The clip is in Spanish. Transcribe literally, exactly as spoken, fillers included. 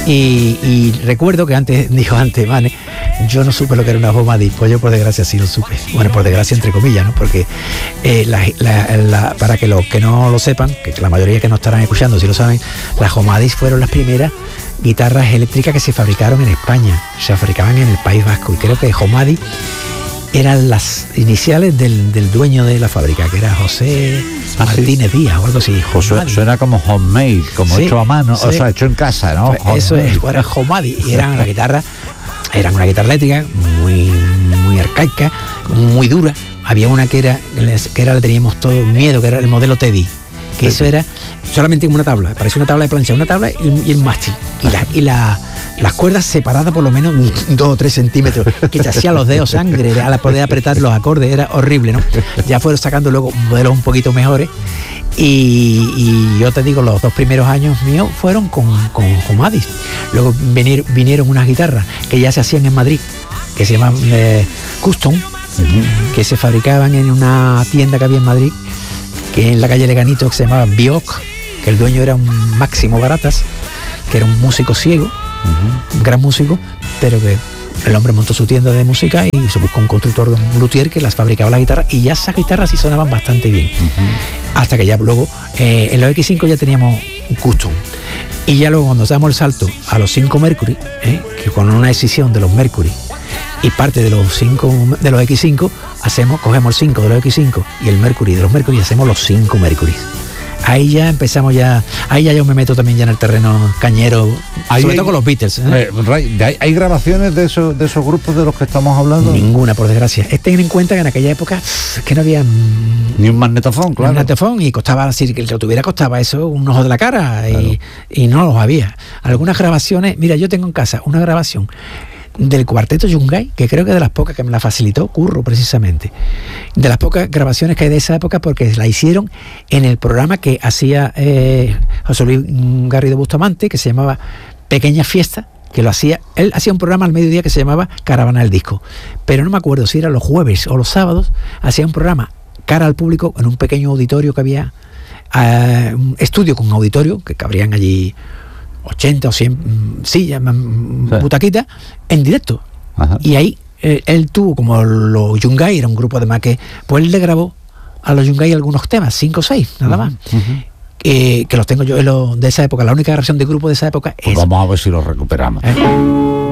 Y, y recuerdo que antes, dijo antes, Mane, yo no supe lo que era una Homadi, pues yo por desgracia sí lo supe. Bueno, por desgracia entre comillas, ¿no? Porque eh, la, la, la, para que los que no lo sepan, que la mayoría que no estarán escuchando sí lo saben, las Homadis fueron las primeras guitarras eléctricas que se fabricaron en España, se fabricaban en el País Vasco, y creo que Homadi eran las iniciales del, del dueño de la fábrica, que era José ah, Martínez sí. Díaz o algo así. Pues suena como homemade, como sí, hecho a mano, sí. O sea, hecho en casa, ¿no? Pues eso es, era Homadi, y eran las guitarras, eran una guitarra eléctrica muy, muy arcaica, muy dura. Había una que era, que era, le teníamos todo miedo, que era el modelo Teddy, que sí. Eso era solamente una tabla, parecía una tabla de plancha, una tabla y, y el mástil, y la, y la las cuerdas separadas por lo menos dos o tres centímetros, que te hacían los dedos sangre al poder apretar los acordes, era horrible, ¿no? Ya fueron sacando luego modelos un poquito mejores, y, y yo te digo, los dos primeros años míos fueron con, con Homadis. Luego venir, vinieron unas guitarras que ya se hacían en Madrid, que se llaman eh, Custom, uh-huh. Que se fabricaban en una tienda que había en Madrid, que en la calle Leganito, que se llamaba Bioc, que el dueño era un Máximo Baratas, que era un músico ciego, uh-huh. Un gran músico, pero que el hombre montó su tienda de música y se buscó un constructor, un luthier que las fabricaba las guitarras, y ya esas guitarras sí sonaban bastante bien, uh-huh. Hasta que ya luego eh, en los equis cinco ya teníamos un custom, y ya luego cuando damos el salto a los cinco Mercury, eh, que con una decisión de los Mercury y parte de los cinco de los equis cinco hacemos, cogemos el cinco de los equis cinco y el Mercury de los Mercury, hacemos los cinco Mercury. Ahí ya empezamos ya, ahí ya yo me meto también ya en el terreno cañero, ahí sobre hay, todo con los Beatles. ¿eh? Eh, ¿hay, ¿Hay grabaciones de esos de esos grupos de los que estamos hablando? Ninguna, por desgracia. Ten en cuenta que en aquella época es que no había ni un magnetofón, claro. Un magnetofón, y costaba, si que lo tuviera costaba eso un ojo de la cara, claro. y, y no los había. Algunas grabaciones, mira, yo tengo en casa una grabación del cuarteto Yungay, que creo que de las pocas que me la facilitó Curro, precisamente, de las pocas grabaciones que hay de esa época, porque la hicieron en el programa que hacía eh, José Luis Garrido Bustamante, que se llamaba Pequeña Fiesta, que lo hacía, él hacía un programa al mediodía que se llamaba Caravana del Disco, pero no me acuerdo si era los jueves o los sábados, hacía un programa cara al público en un pequeño auditorio que había, uh, un estudio con auditorio, que cabrían allí ochenta o cien sillas, sí. Butaquitas, en directo. Ajá. Y ahí eh, él tuvo, como los Yungay, era un grupo de más que, pues él le grabó a los Yungay algunos temas, cinco o seis, nada más. Uh-huh. Uh-huh. Eh, que los tengo yo lo, de esa época, la única grabación de grupo de esa época pues es... Vamos a ver si los recuperamos. ¿Eh?